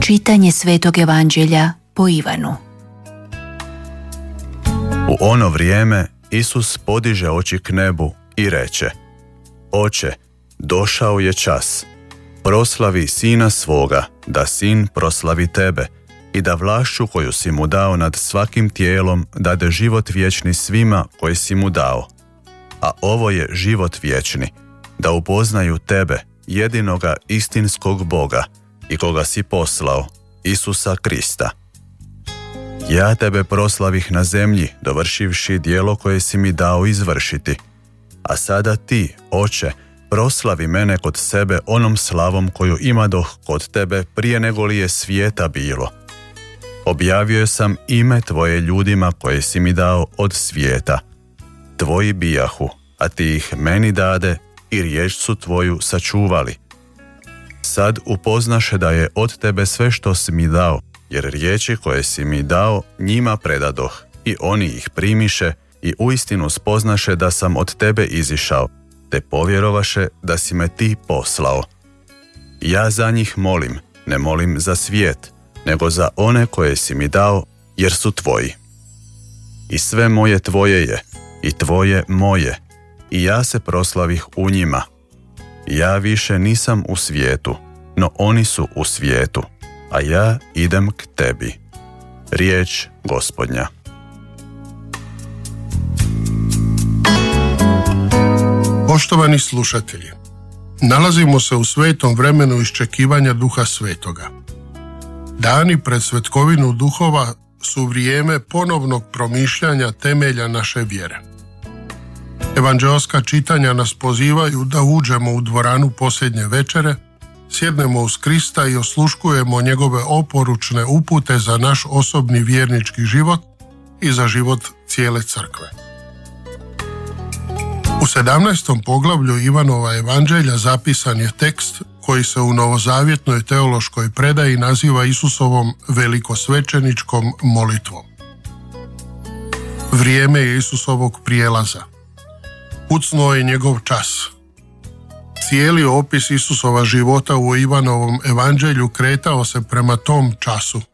Čitanje Svetog Evanđelja po Ivanu. U ono vrijeme Isus podiže oči k nebu i reče: Oče, došao je čas. Proslavi Sina svoga, da Sin proslavi tebe, i da vlašću koju si mu dao nad svakim tijelom dade život vječni svima koji si mu dao. A ovo je život vječni, da upoznaju tebe, jedinoga istinskog Boga, i koga si poslao, Isusa Krista. Ja tebe proslavih na zemlji, dovršivši djelo koje si mi dao izvršiti. A sada ti, Oče, proslavi mene kod sebe onom slavom koju imadoh kod tebe prije nego li je svijeta bilo. Objavio sam ime tvoje ljudima koje si mi dao od svijeta. Tvoji bijahu, a ti ih meni dade i riječ su tvoju sačuvali. Sad upoznaše da je od tebe sve što si mi dao, jer riječi koje si mi dao njima predadoh, i oni ih primiše i uistinu spoznaše da sam od tebe izišao, te povjerovaše da si me ti poslao. Ja za njih molim, ne molim za svijet, nego za one koje si mi dao, jer su tvoji. I sve moje tvoje je, i tvoje moje, i ja se proslavih u njima. Ja više nisam u svijetu, no oni su u svijetu, a ja idem k tebi. Riječ Gospodnja. Poštovani slušatelji, nalazimo se u svetom vremenu iščekivanja Duha Svetoga. Dani pred svetkovinu duhova su vrijeme ponovnog promišljanja temelja naše vjere. Evanđeoska čitanja nas pozivaju da uđemo u dvoranu posljednje večere, sjednemo uz Krista i osluškujemo njegove oporučne upute za naš osobni vjernički život i za život cijele crkve. U 17. poglavlju Ivanova Evanđelja zapisan je tekst koji se u novozavjetnoj teološkoj predaji naziva Isusovom velikosvećeničkom molitvom. Vrijeme je Isusovog prijelaza. Pucnuo je njegov čas. Cijeli opis Isusova života u Ivanovom Evanđelju kretao se prema tom času,